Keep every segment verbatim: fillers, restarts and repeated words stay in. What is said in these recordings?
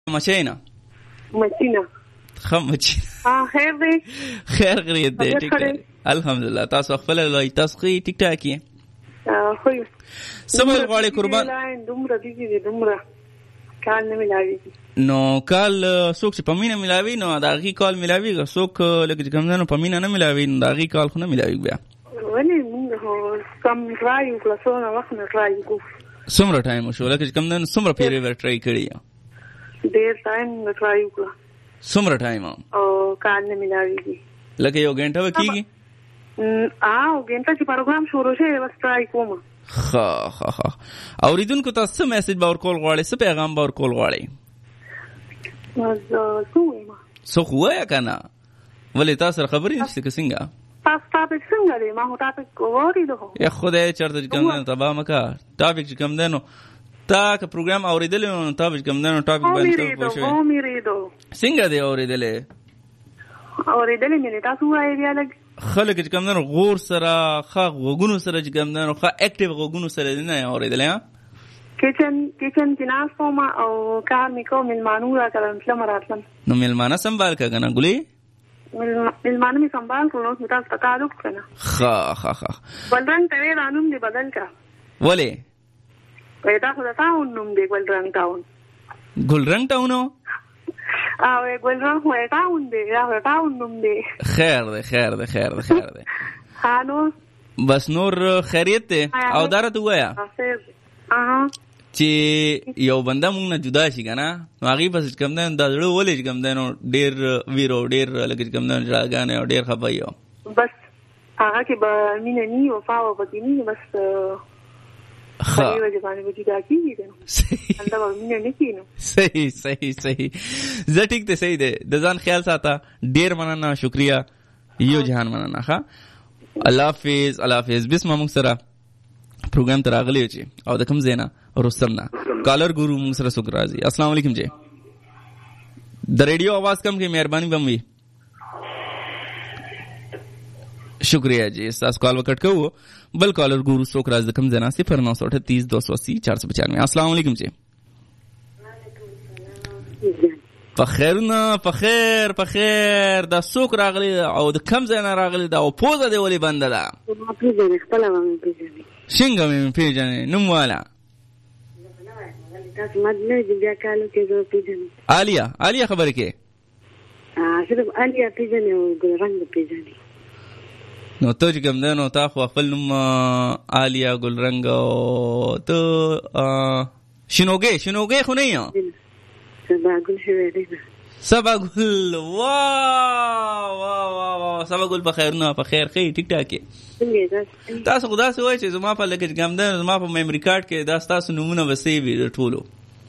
مچینا مچینا خم مچینا ها خیر دی خیر غریب دی ټیک الحمدلله. تاسو خپل لای تاسو خې ټیک ټاک یې خو سمول غواړي قربان دومره دي دي دومره کال نه ملاوي نو کال څوک چې پمینه ملاوي نو داغي کال ملاوي څوک لکه کوم نه پمینه نه ملاوي نو داغي کال خو نه ملاوي بیا ولې موږ کم رايو کلاسونه وخت نه رايو کو څومره ټایم شو لکه کوم نه څومره پیری ور ټرای کړی ډیر ټایم نه رايو کو څومره ټایم او کال نه ملاوي لکه یو غنټه وکیږي اه غنټه چې پروګرام شروع شي بس ټرای کوم. ها ها ها اوریدونکو تاسو میسج باور کول غواړئ څه پیغام باور کول غواړئ څه خو یا کنه ولې تاسو خبرې نشته څنګه تاسو ټاپک څنګه دی ما هو ټاپک کووري دوه یا خدای چرته کوم نه تبا مکا ټاپک چې کوم دنو تا که پروګرام اوریدل نو ټاپک کوم دنو ټاپک باندې ته پوښښ او میریدو څنګه دی اوریدل اوریدل مې تاسو وایي بیا لګ خلک چې کوم نه غور سره خاغ وګونو سره چې کوم نه خا اکټیو وګونو سره نه اوریدل ها کچن کچن کې ناس کوم او کار مې کوم ملمانو را کړم چې مراتلم نو ملمانه سنبال کا کنه ګلي ملمانه مې سنبال کړو نو تاسو تعلق کنه خا خا خا ولرنګ ته رانوم دې بدل کا ولې پیدا خو دا تاون نوم دې ګلرنګ تاون ګلرنګ تاونو او ګلرنګ هو تاون دې یا تاون نوم دې خیر دې خیر دې خیر دې خیر دې هانو بس نور خیریت ته او دارت وایا اها چې یو بنده مونږ نه جدا شي کنه نو هغه بس کوم نه د زړه ولې کوم نه ډیر ویرو ډیر لکه کوم نه راګانه او ډیر خبایو بس هغه کې به مینه نی او فاو پکې نی بس خا یو ځواني وځي دا کیږي صحیح انده به مینه نه کینو صحیح صحیح صحیح زه ټیک ته صحیح ده د ځان خیال ساته ډیر مننه شکریا یو جهان مننه ښا الله حافظ الله حافظ بسم الله سره پروګرام ته راغلی و چې او د کوم زینا رستم نه کالر ګورو موږ سره سوګ راځي. السلام علیکم جی د ریډیو आवाज کم کې مهرباني بموي شکریہ جی تاسو کال وکټ کوو بل کالر ګورو سوګ راځي د کوم زینا صفر نو سو تین دو سو اسی چار سو پچانوے. السلام علیکم جی فخیرنا فخیر فخیر دا سوک راغلی او د کم زینا راغلی دا او پوزه دی ولی بنده دا ما پیژنې خپل ما پیژنې څنګه مې پیژنې نوم والا تاسو مدنه دې بیا کالو کې زه پیژنې عالیا عالیا خبر کې ا صرف عالیا پیژنې او ګلرنګ پیژنې نو ته چې کوم نو تا خو خپل نوم عالیا ګلرنګ او ته شنوګې شنوګې خو نه یې سبا ګل شوی دی سبا ګل واه واه واه واه سبا ګل په خیر نه په خیر خې ټیک ټاک کې تاسو خدا سه وای چې زما په لګج ګم ده زما په میموري کارت کې دا تاسو نمونه وسې وی ټولو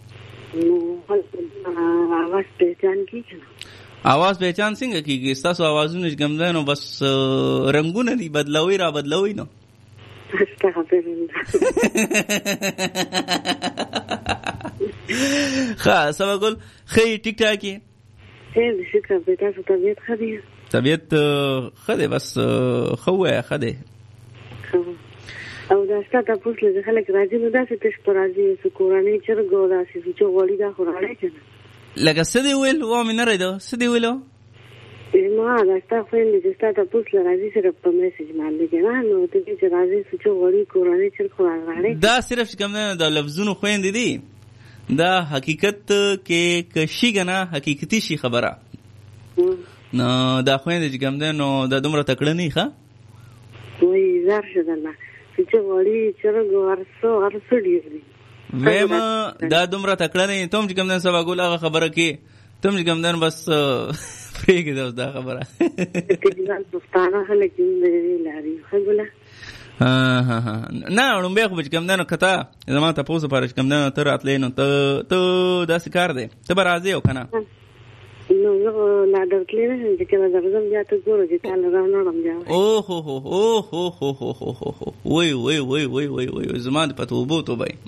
आवाज پہچان کیږي आवाज پہچان څنګه کیږي تاسو आवाजونه ګم ده نو بس رنگونه دي بدلوي را بدلوي نو خا سبا ګل خې ټیک ټاک کې خیر شکر به تاسو طبيعت خدي طبيعت خدي بس خوه خدي او دا ستاسو په څیر خلک راځي نو دا څه تاسو راځي چې کورانه چرګو دا چې وړي دا خوراړي کنه لکه سدي ویل و مې نه راځو سدي ویلو ما دا ستاسو چې ستاسو په څیر راځي سره په میسج باندې کنه نو ته چې راځي چې وړي کورانه چرګ خوراړي دا صرف کوم نه د لفظونو خويندې دي دا حقیقت کې کشي غنا حقیقتي شي خبره نو دا خويند چې کوم ده نو دا دومره تکړه نه ښه وای زار شدنه چې وړي چرګ ورسو ورسو دی وېما دا دومره تکړه نه ته چې کوم ده سبا ګول هغه خبره کې تم چې کوم ده بس فریګ دا خبره چې ځان دوستانه هله کې لاري خګوله ها ها ها نه نو به خو کوم نه کته زما ته پوسه پارش کوم نه تر اتلې نو ته ته دا سکار دی ته به راځي او کنه نو نو لا درتلې نه چې کله درځم بیا ته ګورې چې کله راو نه بیا او هو هو او هو هو هو هو هو وای وای وای وای وای وای زما د پتو بو ته بای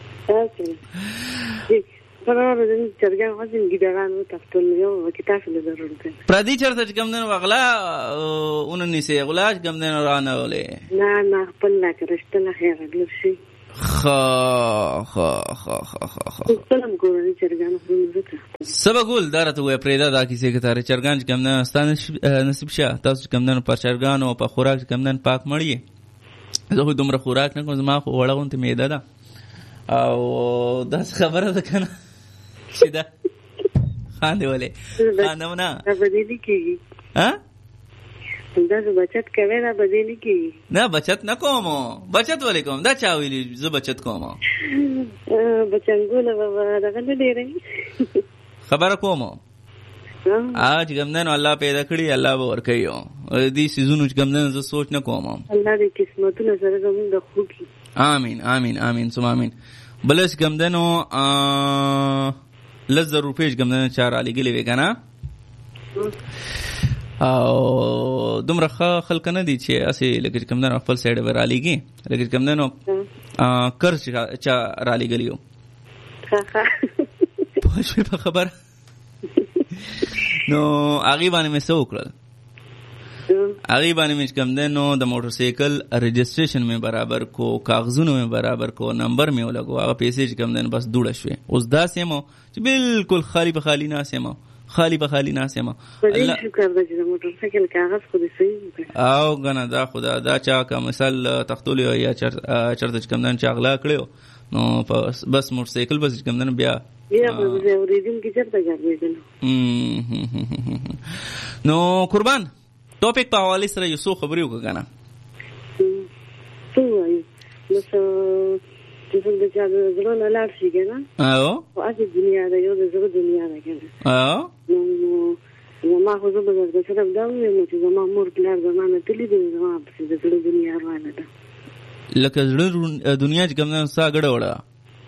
پراره د چرګان وځم ګډانو تفتل یو کتاب له ضرورت پردي چرته کوم نه وغلا اونني سي غلاج کوم نه رانه ولې نه نه خپل لا کرشته نه خیر غلشي خا خا خا خا خا خا کلم کورنی چرګان خورم زکه سبا ګول دارته وې پرېدا دا کیسه کې تاره چرګان کم نه ستانه نصیب شه تاسو کم نه پر چرګان او په خوراک کم نه پاک مړی زه خو دومره خوراک نه کوم زما خو وړاونته میده ده او دا خبره ده کنه چې دا خاندې ولې خاندم نه دا بدې نه کېږي ها دا زه بچت کوي دا بدې نه کېږي نه بچت نه کوم بچت ولې کوم دا چا ویلي زه بچت کوم بچنګونه بابا دغه نه ډېرې خبره کوم آج ګمدن الله پیدا کړی الله به ورکوي دې سيزونو چې ګمدن زه سوچ نه کوم الله دې قسمتونه سره زموږ د خو کی آمین آمین آمین ثم آمین بلش ګمدنو لزر روپیش ګمدن چار علی ګلې وې کنه او دومره خلک نه دي چې اسې لکه ګمدن خپل سایډ ور علیږي لکه ګمدنو کرز چا علی ګلیو ها ها پوه په خبر نو هغه باندې مې څه وکړل هغه باندې مې کم ده نو د موټر سایکل رجسٹریشن مې برابر کو کاغذونو مې برابر کو نمبر مې ولګو هغه پیسې چې کم ده بس دوړه شوې اوس دا سیمو چې بالکل خالی په خالی نه سیمو خالی په خالی نه سیمو الله شکر دې د موټر سایکل کاغذ خو دې صحیح او غنه دا خدا دا چا کا مثال تختول یا چرته کم ده چاغلا کړو نو بس موټر سایکل بس کم ده بیا یا زه اوریدم کی چرته ګرځیدل نو قربان ټاپک په حواله سره یو څو خبرې وکړه څه وایي نو څه چې څنګه چې زړه نه لاړ شي کنه او او اته دنیا دا یو د زړه دنیا ده کنه او نو ما خو زه به د سره دا وایم چې زما مور پلار زمانه تللی دی زما په د زړه دنیا روانه ده لکه زړه دنیا چې کوم نه سا غړ وړه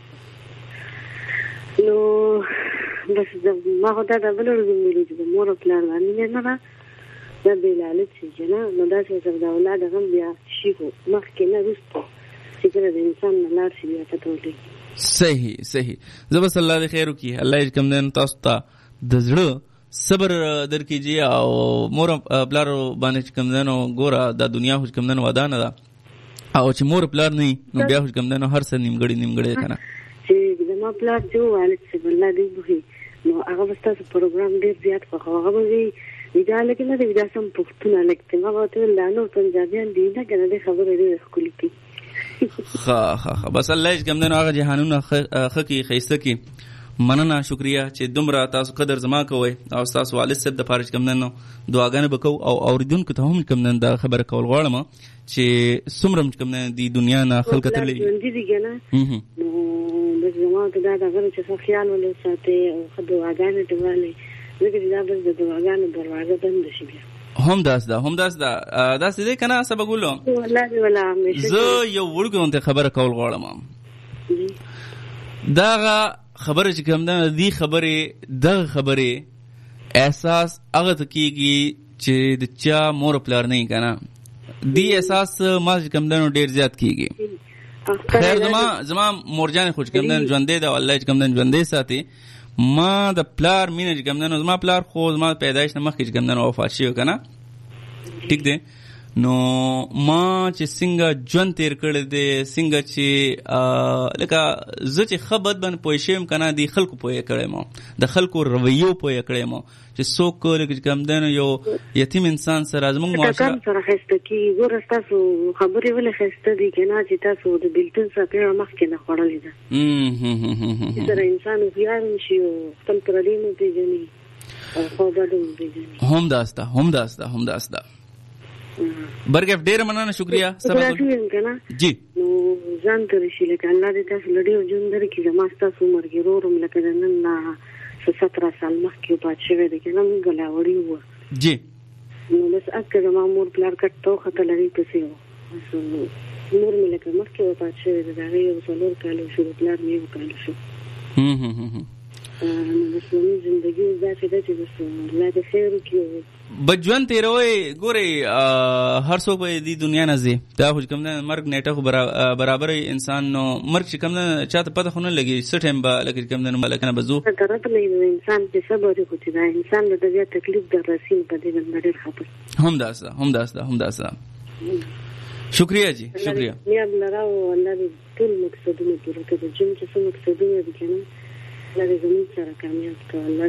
نو بس ما خو دا د بل ورځې ویلو چې مور پلار باندې نه نه دا بلالت چې نه نو دا چې د اولاد هم بیا شي کو مخکې نه رسته چې کله د انسان نه لاړ شي بیا ته ولې صحیح صحیح زه بس الله دې خیر وکړي الله دې کوم دین تاسو ته د زړه صبر درکېږي او مور پلار باندې کوم دین ګوره د دنیا خو کوم دین ودا نه ده او چې مور پلار نه نو بیا خو کوم دین هر څه نیمګړی نیمګړی کنه چې زما پلار چې والد چې الله دې بوي نو هغه واستاسو پروګرام ډیر زیات خو هغه وی دا لکه نه دا سم پښتون لکه ما وته لانو پنجابیان دي نه کنه د خبرې ډېر خولي کی ها ها ها بس الله دې کوم دین هغه جهانونه خکې خيسته کی مننه شکریا چې دومره تاسو قدر زما کوي او تاسو والد صاحب د پاره کوم دین دعاګانې وکاو او اوریدونکو ته هم کوم دین دا خبره کول غواړم چې سمرم کوم دین دی دنیا نه خلک ترلې دي دي کنه نو زما ته دا دا غره چې خیال ولې ساتي او خدای واګانې ته والي زګر دا بس د دواګانو دروازه بند شي بیا هم داس دا هم داس دا دا څه دې کنه سبا ګولو والله ولا همیشه زه یو ورګونته خبره کول غواړم دا خبره چې کوم ده دی خبره د خبره احساس هغه تکیږي چې د چا مور پلار نه کنه دی احساس ما کوم ده ډیر زیات کیږي خیر زما زما مورجان خوش کوم ده ژوندې دا الله کوم ده ژوندې ساتي ما د پلار مینه چې کوم ده زما پلار خو زما پیدایش نه مخکې کوم ده وفات شو کنه ٹھیک دی نو ما چې څنګه ژوند تیر کړی دی څنګه چې لکه زه چې ښه بد باندې پوه شوم که نه د خلکو پوه کړی مو د خلکو رویو پوه کړی مو چې څوک لکه چې کوم دی یو یتیم انسان سره زموږ معاشره سره ښایسته کېږي ګوره ستاسو خبرې ولې ښایسته دي که نه چې تاسو د بېلتون څپېړه مخکې نه خوړلې ده چې سره انسان هوښیار شي او خپل پردي مو پېژني او خوا بد مو پېژني هم داسته هم داسته هم داسته برګف ډیر مننه شکریا سبا کنه جی نو ځان ته شي لکه الله دې تاسو لډیو جون درکې زما تاسو عمر کې رورم لکه نن نه ستره سال مخکې پات شوی دی کنه موږ غلاوړی وو جی نو بس اکه زما مور پلار کټ تو خته لري پسې وو مور مې لکه مخکې پات شوی دی دا یو څلور کال شو پلار مې وکړ شو هم هم هم نو بس مې ژوندۍ داسې ده چې بس الله دې خیر وکړي بجوان تیروي ګوري هر څوک به د دنیا نه ځي دا خو کوم نه مرګ نیټه خو برابر انسان نو مرګ چې کوم نه چاته پته خو نه لګي څه ټایم به لکه کوم نه ملک نه بزو درته نه انسان چې صبر وکړي دا انسان د دې تکلیف در رسین په دې باندې ډېر خبر هم داسه هم داسه هم داسه شکریہ جی شکریہ. نیاب لراو الله دې ټول مقصدونه پوره کړي چې څه مقصدونه دي کنه الله دې زموږ سره کامیاب کړي. الله